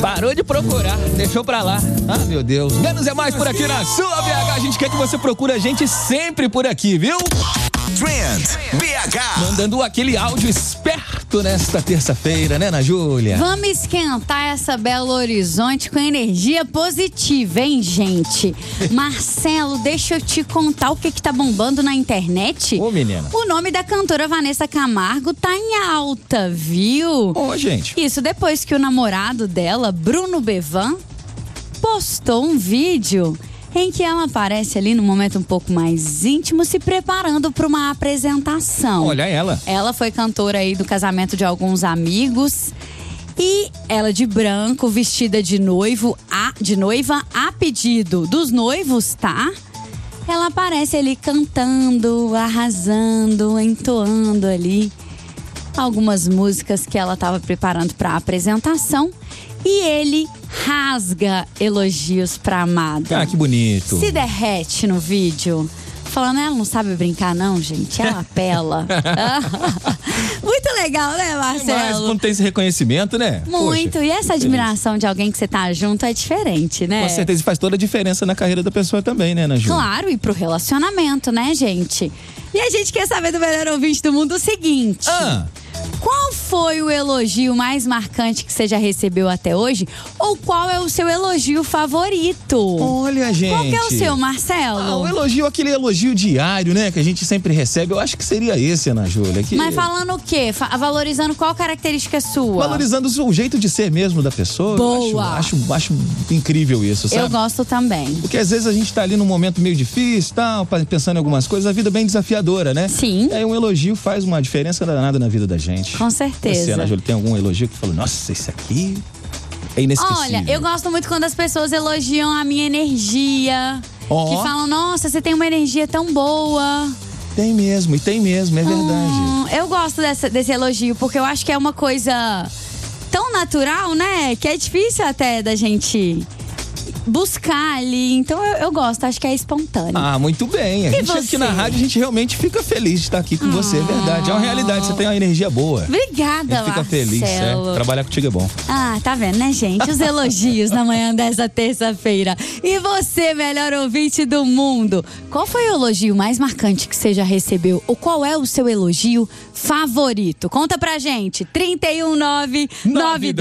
Parou de procurar, deixou pra lá. Ah, meu Deus. Menos é mais por aqui na sua BH. A gente quer que você procure a gente sempre por aqui, viu? Trend BH. Mandando aquele áudio esperto nesta terça-feira, né, Ana Júlia? Vamos esquentar essa Belo Horizonte com energia positiva, hein, gente? Marcelo, deixa eu te contar o que tá bombando na internet. Ô, menina. O nome da cantora Vanessa Camargo tá em alta, viu? Ô, gente. Isso depois que o namorado dela, Bruno Bevan, postou um vídeo em que ela aparece ali num momento um pouco mais íntimo, se preparando para uma apresentação. Olha ela. Ela foi cantora aí do casamento de alguns amigos. E ela de branco, vestida de noiva a pedido dos noivos, tá? Ela aparece ali cantando, arrasando, entoando ali algumas músicas que ela estava preparando para a apresentação. E ele rasga elogios pra amada. Ah, que bonito. Se derrete no vídeo. Falando, ela não sabe brincar não, gente. Ela apela. Muito legal, né, Marcelo? Mas quando tem esse reconhecimento, né? Muito. Poxa, e essa admiração de alguém que você tá junto é diferente, né? Com certeza faz toda a diferença na carreira da pessoa também, né, Ana Júlia? Claro, e pro relacionamento, né, gente? E a gente quer saber do melhor ouvinte do mundo o seguinte. Qual foi o elogio mais marcante que você já recebeu até hoje? Ou qual é o seu elogio favorito? Olha, gente. Qual que é o seu, Marcelo? O elogio, aquele elogio diário, né? Que a gente sempre recebe. Eu acho que seria esse, Ana Júlia. Mas falando o quê? Valorizando qual característica sua? Valorizando o jeito de ser mesmo da pessoa. Boa. Acho incrível isso, sabe? Eu gosto também. Porque às vezes a gente tá ali num momento meio difícil, tal, pensando em algumas coisas, a vida é bem desafiadora, né? Sim. E aí um elogio faz uma diferença danada na vida da gente. Com certeza. Você, Ana Júlia, tem algum elogio que falou, nossa, esse aqui é inesquecível? Olha, eu gosto muito quando as pessoas elogiam a minha energia. Que falam, nossa, você tem uma energia tão boa. Tem mesmo, é verdade. Eu gosto desse elogio, porque eu acho que é uma coisa tão natural, né? Que é difícil até da gente buscar ali. Então eu gosto, acho que é espontâneo. Ah, muito bem. A gente aqui na rádio, a gente realmente fica feliz de estar aqui com você, é verdade. É uma realidade, você tem uma energia boa. Obrigada, a gente fica Marcelo. feliz, trabalhar contigo é bom. Ah, tá vendo, né, gente? Os elogios na manhã dessa terça-feira. E você, melhor ouvinte do mundo, qual foi o elogio mais marcante que você já recebeu? Ou qual é o seu elogio favorito? Conta pra gente. 31992